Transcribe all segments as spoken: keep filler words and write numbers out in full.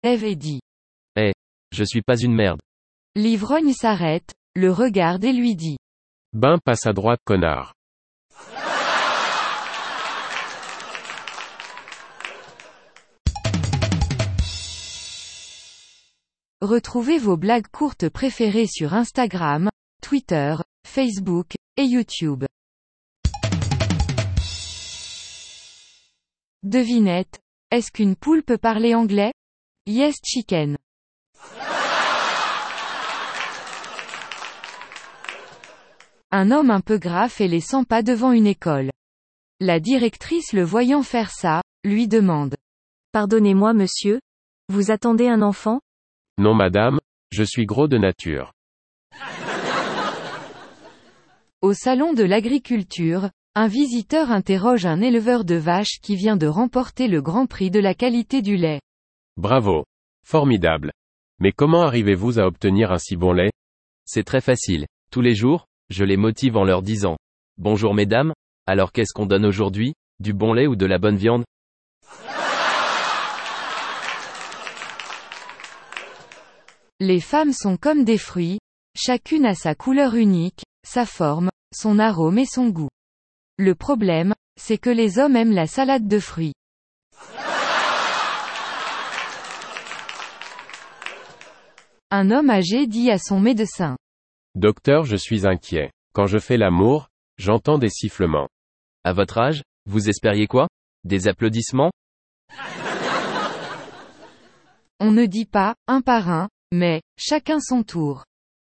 Ève et dit. Eh, je suis pas une merde. L'ivrogne s'arrête, le regarde et lui dit. Ben passe à droite connard. Retrouvez vos blagues courtes préférées sur Instagram, Twitter, Facebook, et YouTube. Devinette. Est-ce qu'une poule peut parler anglais? Yes chicken. Un homme un peu grave fait les cent pas devant une école. La directrice le voyant faire ça, lui demande. Pardonnez-moi monsieur? Vous attendez un enfant? Non madame, je suis gros de nature. Au salon de l'agriculture, un visiteur interroge un éleveur de vaches qui vient de remporter le Grand Prix de la qualité du lait. Bravo. Formidable. Mais comment arrivez-vous à obtenir un si bon lait? C'est très facile. Tous les jours, je les motive en leur disant. Bonjour mesdames, alors qu'est-ce qu'on donne aujourd'hui? Du bon lait ou de la bonne viande? Les femmes sont comme des fruits, chacune a sa couleur unique, sa forme, son arôme et son goût. Le problème, c'est que les hommes aiment la salade de fruits. Un homme âgé dit à son médecin. Docteur, je suis inquiet. Quand je fais l'amour, j'entends des sifflements. À votre âge, vous espériez quoi? Des applaudissements? On ne dit pas, un par un, mais, chacun son tour.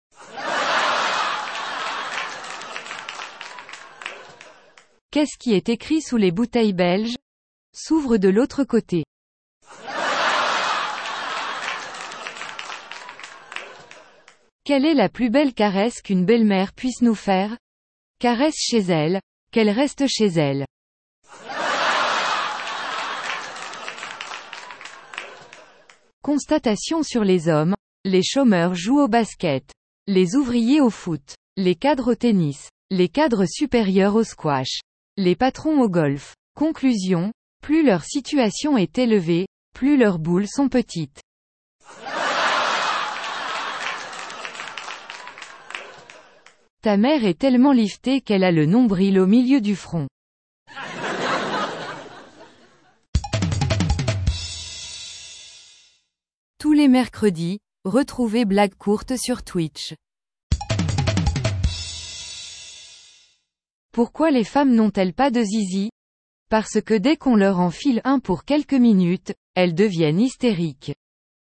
Qu'est-ce qui est écrit sous les bouteilles belges? S'ouvre de l'autre côté. Quelle est la plus belle caresse qu'une belle-mère puisse nous faire? Caresse chez elle, qu'elle reste chez elle. Constatation sur les hommes. Les chômeurs jouent au basket. Les ouvriers au foot. Les cadres au tennis. Les cadres supérieurs au squash. Les patrons au golf. Conclusion. Plus leur situation est élevée, plus leurs boules sont petites. Ta mère est tellement liftée qu'elle a le nombril au milieu du front. Tous les mercredis, retrouvez Blagues courtes sur Twitch. Pourquoi les femmes n'ont-elles pas de zizi? Parce que dès qu'on leur enfile un pour quelques minutes, elles deviennent hystériques.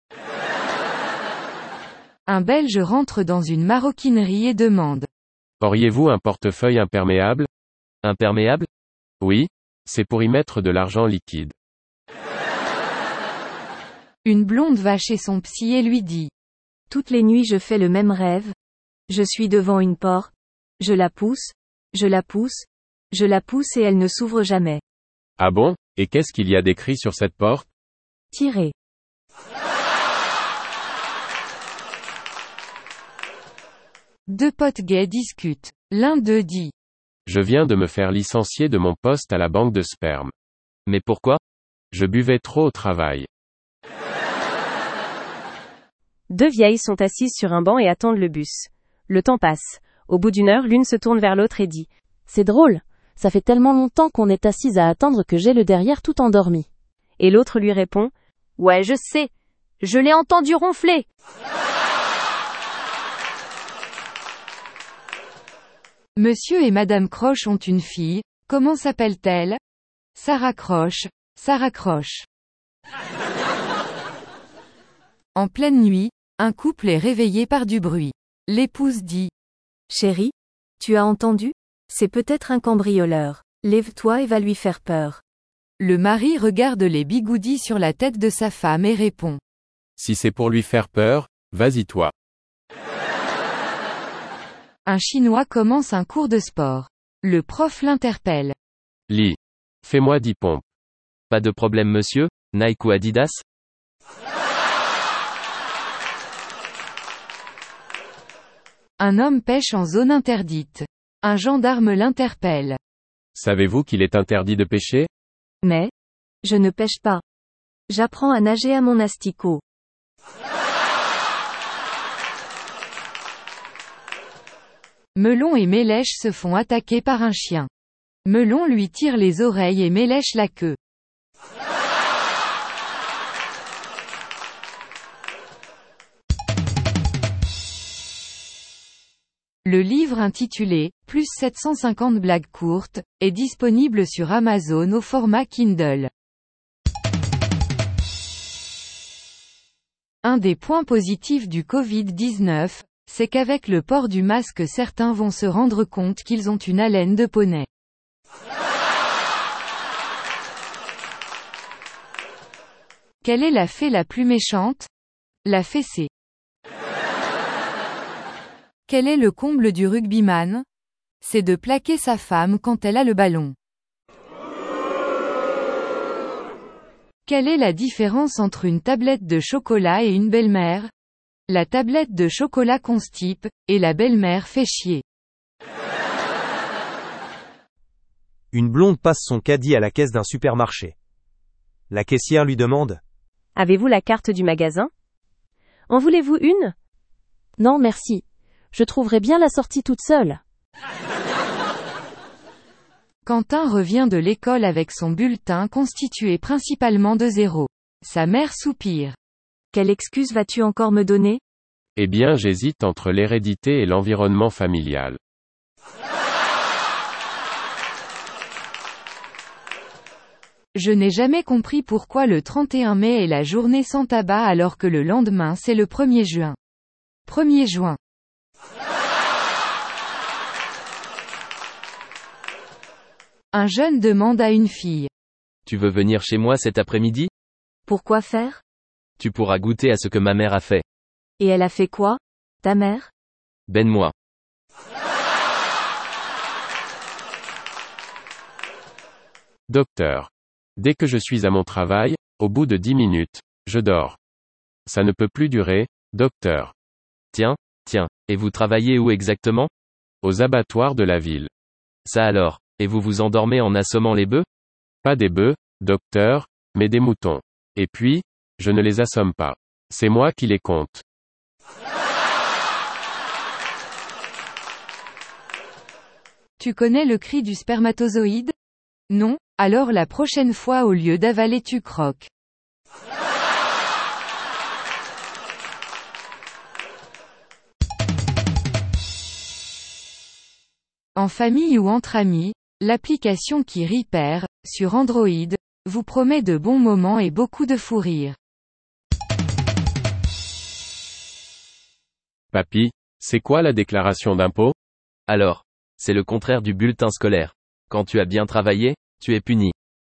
Un Belge rentre dans une maroquinerie et demande. Auriez-vous un portefeuille imperméable? Imperméable? Oui. C'est pour y mettre de l'argent liquide. Une blonde va chez son psy et lui dit. Toutes les nuits je fais le même rêve. Je suis devant une porte. Je la pousse. Je la pousse. Je la pousse et elle ne s'ouvre jamais. Ah bon? Et qu'est-ce qu'il y a d'écrit sur cette porte? Tirez. Deux potes gays discutent. L'un d'eux dit. Je viens de me faire licencier de mon poste à la banque de sperme. Mais pourquoi? Je buvais trop au travail. Deux vieilles sont assises sur un banc et attendent le bus. Le temps passe. Au bout d'une heure, l'une se tourne vers l'autre et dit. C'est drôle. Ça fait tellement longtemps qu'on est assise à attendre que j'ai le derrière tout endormi. Et l'autre lui répond. Ouais, je sais. Je l'ai entendu ronfler. Monsieur et Madame Croche ont une fille. Comment s'appelle-t-elle? Sarah Croche. Sarah Croche. En pleine nuit, un couple est réveillé par du bruit. L'épouse dit. Chérie, tu as entendu? C'est peut-être un cambrioleur. Lève-toi et va lui faire peur. Le mari regarde les bigoudis sur la tête de sa femme et répond. Si c'est pour lui faire peur, vas-y toi. Un Chinois commence un cours de sport. Le prof l'interpelle. Lis. Fais-moi dix pompes. Pas de problème monsieur, Nike ou Adidas? Un homme pêche en zone interdite. Un gendarme l'interpelle. Savez-vous qu'il est interdit de pêcher? Mais, je ne pêche pas. J'apprends à nager à mon asticot. Melon et Mélèche se font attaquer par un chien. Melon lui tire les oreilles et Mélèche la queue. Le livre intitulé « Plus sept cent cinquante blagues courtes » est disponible sur Amazon au format Kindle. Un des points positifs du covid dix-neuf, c'est qu'avec le port du masque certains vont se rendre compte qu'ils ont une haleine de poney. Quelle est la fée la plus méchante? La fessée. Quel est le comble du rugbyman? C'est de plaquer sa femme quand elle a le ballon. Quelle est la différence entre une tablette de chocolat et une belle-mère? La tablette de chocolat constipe, et la belle-mère fait chier. Une blonde passe son caddie à la caisse d'un supermarché. La caissière lui demande: Avez-vous la carte du magasin? En voulez-vous une? Non merci. Je trouverai bien la sortie toute seule. Quentin revient de l'école avec son bulletin constitué principalement de zéros. Sa mère soupire. Quelle excuse vas-tu encore me donner? Eh bien, j'hésite entre l'hérédité et l'environnement familial. Je n'ai jamais compris pourquoi le trente et un mai est la journée sans tabac alors que le lendemain c'est le premier juin. premier juin. Un jeune demande à une fille. Tu veux venir chez moi cet après-midi? Pourquoi faire? Tu pourras goûter à ce que ma mère a fait. Et elle a fait quoi, ta mère? Ben-moi. Docteur. Dès que je suis à mon travail, au bout de dix minutes, je dors. Ça ne peut plus durer, docteur. Tiens, tiens, et vous travaillez où exactement? Aux abattoirs de la ville. Ça alors, et vous vous endormez en assommant les bœufs? Pas des bœufs, docteur, mais des moutons. Et puis, je ne les assomme pas. C'est moi qui les compte. Tu connais le cri du spermatozoïde? Non? Alors la prochaine fois au lieu d'avaler tu croques. En famille ou entre amis, l'application qui Repair, sur Android, vous promet de bons moments et beaucoup de fou rire. Papy, c'est quoi la déclaration d'impôt? Alors, c'est le contraire du bulletin scolaire. Quand tu as bien travaillé, tu es puni.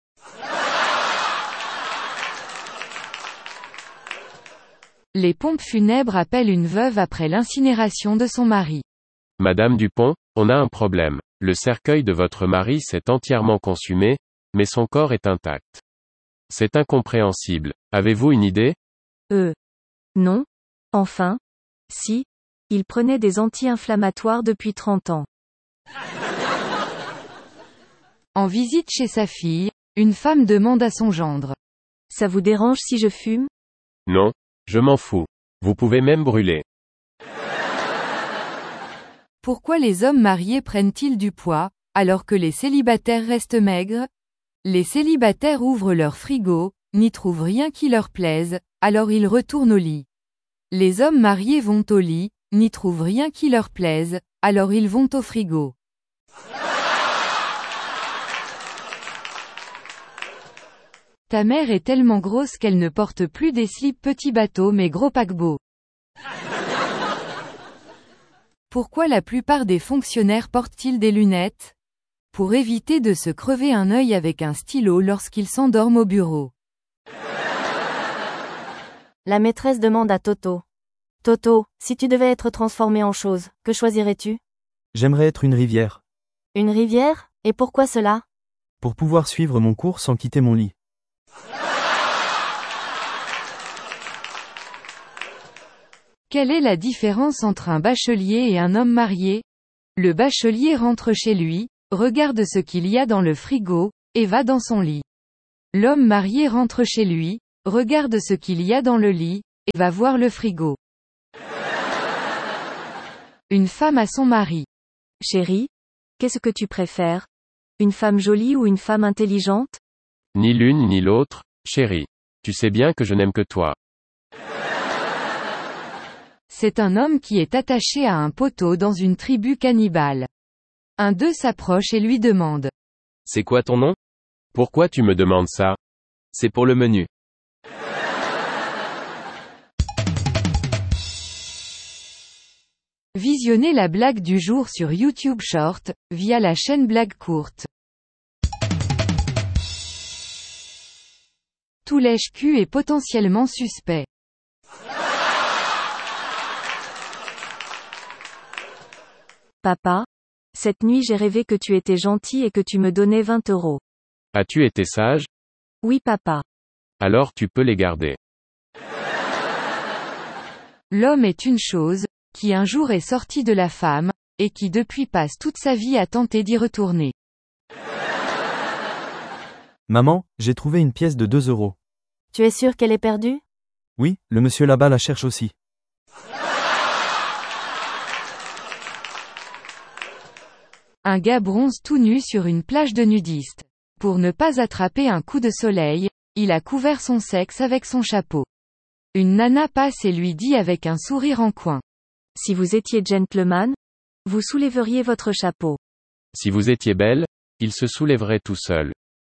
Les pompes funèbres appellent une veuve après l'incinération de son mari. Madame Dupont, on a un problème. Le cercueil de votre mari s'est entièrement consumé, mais son corps est intact. C'est incompréhensible. Avez-vous une idée? Euh. Non. Enfin. Si. Il prenait des anti-inflammatoires depuis trente ans. En visite chez sa fille, une femme demande à son gendre. Ça vous dérange si je fume? Non. Je m'en fous. Vous pouvez même brûler. Pourquoi les hommes mariés prennent-ils du poids, alors que les célibataires restent maigres? Les célibataires ouvrent leur frigo, n'y trouvent rien qui leur plaise, alors ils retournent au lit. Les hommes mariés vont au lit, n'y trouvent rien qui leur plaise, alors ils vont au frigo. Ta mère est tellement grosse qu'elle ne porte plus des slips petits bateaux mais gros paquebots. Pourquoi la plupart des fonctionnaires portent-ils des lunettes? Pour éviter de se crever un œil avec un stylo lorsqu'ils s'endorment au bureau. La maîtresse demande à Toto. Toto, si tu devais être transformé en chose, que choisirais-tu? J'aimerais être une rivière. Une rivière? Et pourquoi cela? Pour pouvoir suivre mon cours sans quitter mon lit. Quelle est la différence entre un bachelier et un homme marié? Le bachelier rentre chez lui, regarde ce qu'il y a dans le frigo, et va dans son lit. L'homme marié rentre chez lui, regarde ce qu'il y a dans le lit, et va voir le frigo. Une femme à son mari. Chérie, qu'est-ce que tu préfères? Une femme jolie ou une femme intelligente? Ni l'une ni l'autre, chérie. Tu sais bien que je n'aime que toi. C'est un homme qui est attaché à un poteau dans une tribu cannibale. Un d'eux s'approche et lui demande. C'est quoi ton nom? Pourquoi tu me demandes ça? C'est pour le menu. Visionnez la blague du jour sur YouTube Short, via la chaîne Blague Courte. Tout lèche-cul est potentiellement suspect. Papa, cette nuit j'ai rêvé que tu étais gentil et que tu me donnais vingt euros. As-tu été sage? Oui papa. Alors tu peux les garder. L'homme est une chose, qui un jour est sorti de la femme, et qui depuis passe toute sa vie à tenter d'y retourner. Maman, j'ai trouvé une pièce de deux euros. Tu es sûr qu'elle est perdue? Oui, le monsieur là-bas la cherche aussi. Un gars bronze tout nu sur une plage de nudistes. Pour ne pas attraper un coup de soleil, il a couvert son sexe avec son chapeau. Une nana passe et lui dit avec un sourire en coin. Si vous étiez gentleman, vous soulèveriez votre chapeau. Si vous étiez belle, il se soulèverait tout seul.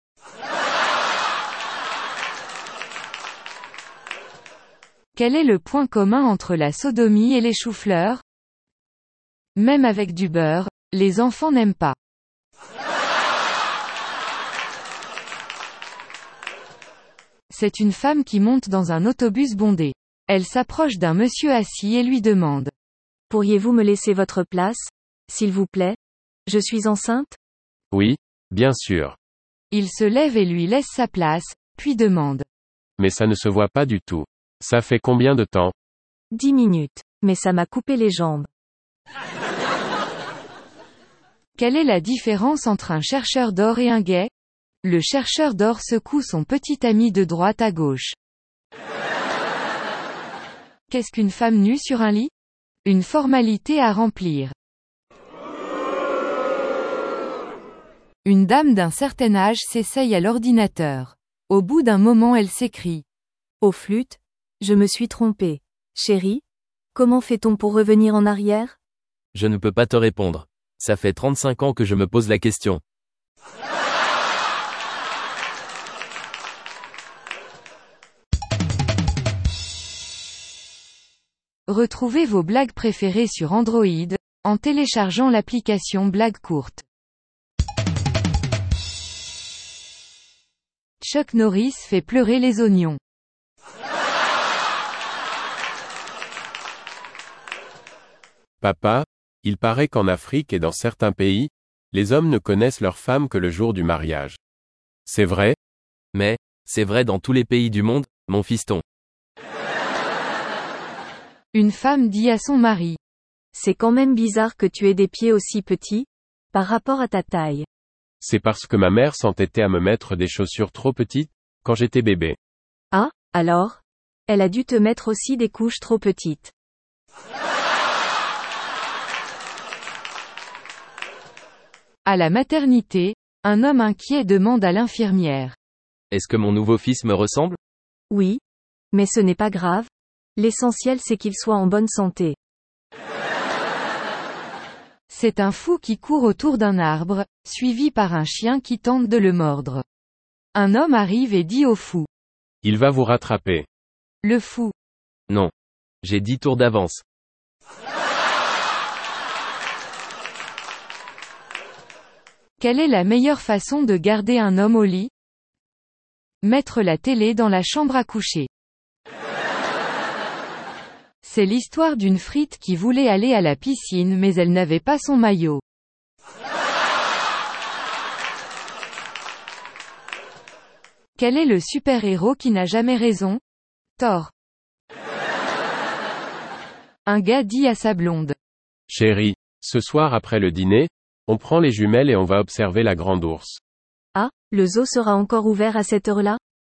Quel est le point commun entre la sodomie et les choux-fleurs? Même avec du beurre, les enfants n'aiment pas. C'est une femme qui monte dans un autobus bondé. Elle s'approche d'un monsieur assis et lui demande. Pourriez-vous me laisser votre place, s'il vous plaît? Je suis enceinte? Oui, bien sûr. Il se lève et lui laisse sa place, puis demande. Mais ça ne se voit pas du tout. Ça fait combien de temps? Dix minutes. Mais ça m'a coupé les jambes. Quelle est la différence entre un chercheur d'or et un gay? Le chercheur d'or secoue son petit ami de droite à gauche. Qu'est-ce qu'une femme nue sur un lit? Une formalité à remplir. Une dame d'un certain âge s'essaye à l'ordinateur. Au bout d'un moment elle s'écrie. Au flûte, je me suis trompée. Chérie, comment fait-on pour revenir en arrière? Je ne peux pas te répondre. Ça fait trente-cinq ans que je me pose la question. Retrouvez vos blagues préférées sur Android, en téléchargeant l'application Blague Courte. Chuck Norris fait pleurer les oignons. Papa, il paraît qu'en Afrique et dans certains pays, les hommes ne connaissent leurs femmes que le jour du mariage. C'est vrai? Mais, c'est vrai dans tous les pays du monde, mon fiston. Une femme dit à son mari. C'est quand même bizarre que tu aies des pieds aussi petits, par rapport à ta taille. C'est parce que ma mère s'entêtait à me mettre des chaussures trop petites, quand j'étais bébé. Ah, alors? Elle a dû te mettre aussi des couches trop petites. À la maternité, un homme inquiet demande à l'infirmière. Est-ce que mon nouveau fils me ressemble? Oui. Mais ce n'est pas grave. L'essentiel c'est qu'il soit en bonne santé. C'est un fou qui court autour d'un arbre, suivi par un chien qui tente de le mordre. Un homme arrive et dit au fou. Il va vous rattraper. Le fou. Non. J'ai dix tours d'avance. Quelle est la meilleure façon de garder un homme au lit? Mettre la télé dans la chambre à coucher. C'est l'histoire d'une frite qui voulait aller à la piscine mais elle n'avait pas son maillot. Quel est le super-héros qui n'a jamais raison? Thor. Un gars dit à sa blonde. Chérie, ce soir après le dîner, on prend les jumelles et on va observer la grande ours. Ah, le zoo sera encore ouvert à cette heure-là?